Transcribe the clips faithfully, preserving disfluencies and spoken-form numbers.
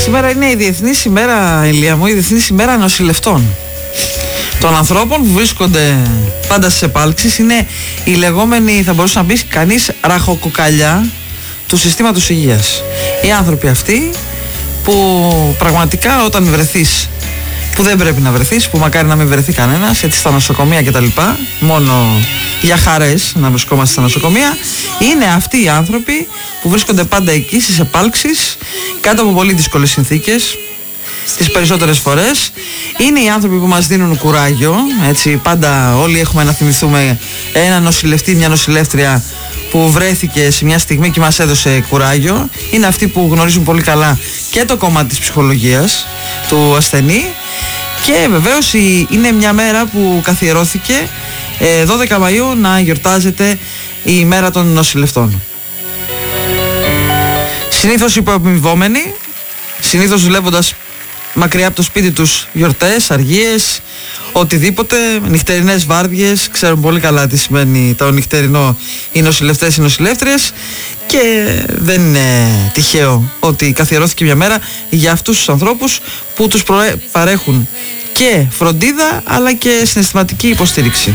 Σήμερα είναι η Διεθνής ημέρα, Ηλία μου, η Διεθνής ημέρα νοσηλευτών. Των ανθρώπων που βρίσκονται πάντα στις επάλξεις. Είναι η λεγόμενη, θα μπορούσε να πει κανείς, ραχοκοκαλιά του συστήματος υγείας. Οι άνθρωποι αυτοί που πραγματικά όταν βρεθείς, που δεν πρέπει να βρεθείς, που μακάρι να μην βρεθεί κανένας, έτσι στα νοσοκομεία κτλ., μόνο για χαρές να βρισκόμαστε στα νοσοκομεία, είναι αυτοί οι άνθρωποι που βρίσκονται πάντα εκεί στις επάλξεις, κάτω από πολύ δύσκολες συνθήκες, τις περισσότερες φορές. Είναι οι άνθρωποι που μας δίνουν κουράγιο, έτσι, πάντα όλοι έχουμε να θυμηθούμε ένα νοσηλευτή, μια νοσηλεύτρια που βρέθηκε σε μια στιγμή και μας έδωσε κουράγιο. Είναι αυτοί που γνωρίζουν πολύ καλά και το κομμάτι της ψυχολογίας του ασθενή. Και βεβαίως είναι μια μέρα που καθιερώθηκε δώδεκα Μαΐου να γιορτάζεται η ημέρα των νοσηλευτών. Συνήθως υποεπιμοιβόμενοι, συνήθως δουλεύοντας μακριά από το σπίτι τους γιορτές, αργίες, οτιδήποτε, νυχτερινές βάρδιες. Ξέρουν πολύ καλά τι σημαίνει το νυχτερινό οι νοσηλευτές, οι νοσηλεύτριες, και δεν είναι τυχαίο ότι καθιερώθηκε μια μέρα για αυτούς τους ανθρώπους που τους προέ... παρέχουν και φροντίδα αλλά και συναισθηματική υποστήριξη.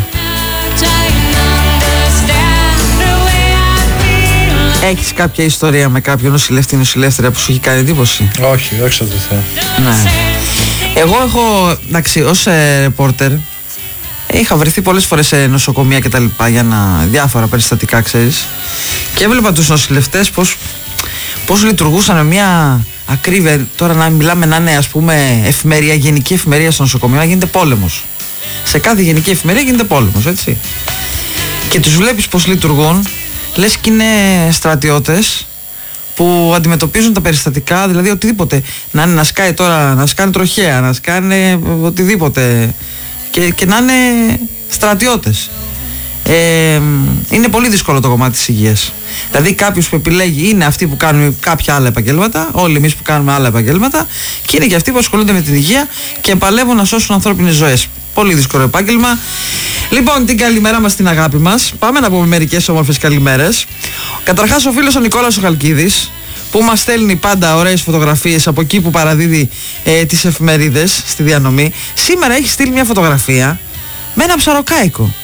Έχεις κάποια ιστορία με κάποιον νοσηλευτή, νοσηλεύτρια που σου έχει κάνει εντύπωση? Όχι, όχι στο Θεό. Ναι. Εγώ έχω, εντάξει, ως ρεπόρτερ είχα βρεθεί πολλές φορές σε νοσοκομεία και τα λοιπά για να, διάφορα περιστατικά, ξέρεις, και έβλεπα τους νοσηλευτές πως, πως λειτουργούσαν με μια ακρίβεια. Τώρα να μιλάμε να είναι, ας πούμε, εφημερία, γενική εφημερία στο νοσοκομείο, να γίνεται πόλεμος. Σε κάθε γενική εφημερία γίνεται πόλεμος, έτσι. Και τους βλέπεις πως λειτουργούν, λες και είναι στρατιώτες που αντιμετωπίζουν τα περιστατικά, δηλαδή οτιδήποτε. Να είναι να σκάει τώρα, να σκάνε τροχέα, να σκάνε οτιδήποτε. Και, και να είναι στρατιώτες. Ε, είναι πολύ δύσκολο το κομμάτι της υγείας. Δηλαδή κάποιος που επιλέγει είναι αυτοί που κάνουν κάποια άλλα επαγγέλματα, όλοι εμείς που κάνουμε άλλα επαγγέλματα, και είναι και αυτοί που ασχολούνται με την υγεία και παλεύουν να σώσουν ανθρώπινες ζωές. Πολύ δύσκολο επάγγελμα. Λοιπόν, την καλημέρα μας, την αγάπη μας. Πάμε να πούμε μερικές όμορφες καλημέρες. Καταρχάς, ο φίλος ο Νικόλας ο Χαλκίδης, που μας στέλνει πάντα ωραίες φωτογραφίες από εκεί που παραδίδει ε, τις εφημερίδες στη διανομή. Σήμερα έχει στείλει μια φωτογραφία με ένα ψαροκάικο.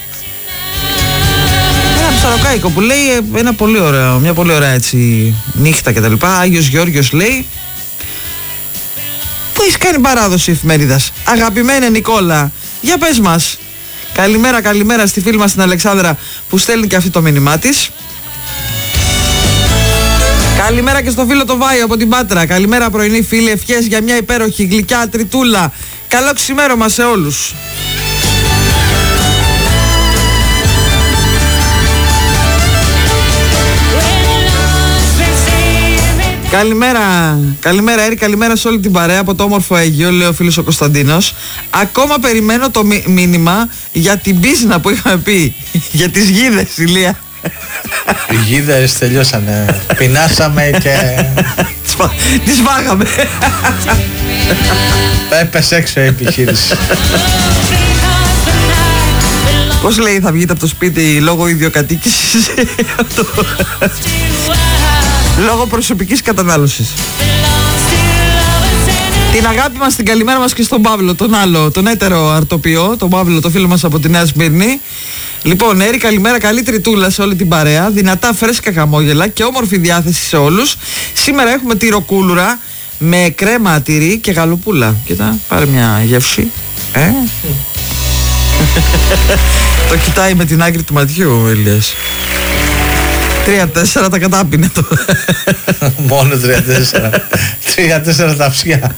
Ένα ψαροκάικο που λέει ε, ένα πολύ ωραίο, μια πολύ ωραία έτσι νύχτα κτλ. Άγιος Γεώργιος λέει. Πού έχεις κάνει παράδοση εφημερίδας, αγαπημένε Νικόλα? Για πες μας. Καλημέρα, καλημέρα στη φίλη μας την Αλεξάνδρα που στέλνει και αυτή το μήνυμά της. Καλημέρα και στο φίλο το Βάιο από την Πάτρα. Καλημέρα πρωινή φίλοι, ευχές για μια υπέροχη γλυκιά τριτούλα. Καλό ξημέρωμα σε όλους. Καλημέρα, καλημέρα Έρη, καλημέρα σε όλη την παρέα από το όμορφο Αίγυο, λέει ο φίλος ο Κωνσταντίνος. Ακόμα περιμένω το μ- μήνυμα για την πίσνα που είχαμε πει, για τις γίδες, Ηλία. Οι γίδες τελειώσανε, πεινάσαμε και τις βάγαμε. Έπεσε έξω η επιχείρηση. Πώς λέει, θα βγείτε από το σπίτι λόγω ιδιοκατοίκησης? Λόγω προσωπικής κατανάλωσης. Την αγάπη μας, την καλημέρα μας και στον Παύλο, τον άλλο, τον έτερο αρτοποιό, τον Παύλο, το φίλο μας από τη Νέα Σμύρνη. Λοιπόν, Έρη, καλημέρα, καλή τριτούλα σε όλη την παρέα, δυνατά φρέσκα χαμόγελα και όμορφη διάθεση σε όλους. Σήμερα έχουμε τυροκούλουρα με κρέμα τυρί και γαλοπούλα. Κοίτα, πάρε μια γεύση. Ε? Το κοιτάει με την άκρη του ματιού ο Ηλίας. Τρία-τέσσερα τα κατάπινε το. Μόνο τρία-τέσσερα. Τρία-τέσσερα τα ψιά.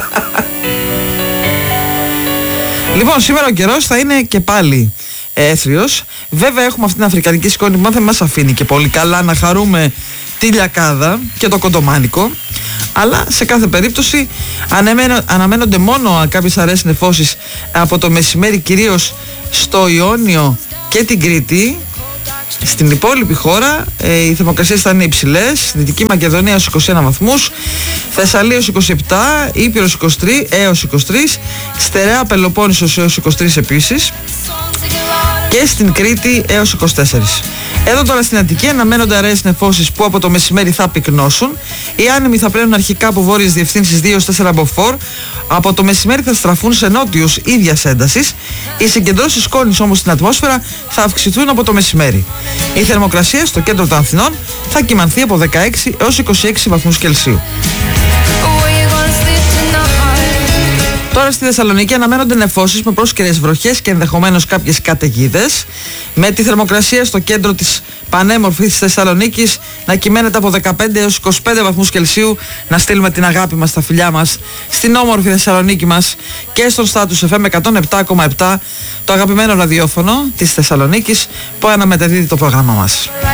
Λοιπόν, σήμερα ο καιρός θα είναι και πάλι έθριος. Βέβαια έχουμε αυτή την αφρικανική σκόνη που δεν μας αφήνει και πολύ καλά να χαρούμε τη λιακάδα και το κοντομάνικο. Αλλά σε κάθε περίπτωση αναμένονται μόνο κάποιες αραιές νεφώσεις από το μεσημέρι, κυρίως στο Ιόνιο και την Κρήτη. Στην υπόλοιπη χώρα ε, οι θερμοκρασίες θα είναι υψηλές. Δυτική Μακεδονία στους είκοσι ένα βαθμούς, Θεσσαλία είκοσι επτά, Ήπειρος είκοσι τρία έως είκοσι τρία, Στερεά Πελοπόννησος έως είκοσι τρία επίσης, και στην Κρήτη έως είκοσι τέσσερα. Εδώ τώρα στην Αττική αναμένονται αραιές νεφώσεις που από το μεσημέρι θα πυκνώσουν. Οι άνεμοι θα πλέουν αρχικά από βόρειες διευθύνσεις δύο τέσσερα μποφόρ. Από το μεσημέρι θα στραφούν σε νότιους ίδιας έντασης. Οι συγκεντρώσεις σκόνης όμως στην ατμόσφαιρα θα αυξηθούν από το μεσημέρι. Η θερμοκρασία στο κέντρο των Αθηνών θα κυμανθεί από δεκαέξι έως είκοσι έξι βαθμούς Κελσίου. Τώρα στη Θεσσαλονίκη αναμένονται νεφώσεις με πρόσκαιρες βροχές και ενδεχομένως κάποιες καταιγίδες, με τη θερμοκρασία στο κέντρο της πανέμορφης Θεσσαλονίκης να κυμαίνεται από δεκαπέντε έως είκοσι πέντε βαθμούς Κελσίου. Να στείλουμε την αγάπη μας, τα φιλιά μας στην όμορφη Θεσσαλονίκη μας και στον Status εφ εμ εκατόν επτά κόμμα επτά, το αγαπημένο ραδιόφωνο της Θεσσαλονίκης που αναμεταδίδει το πρόγραμμα μας.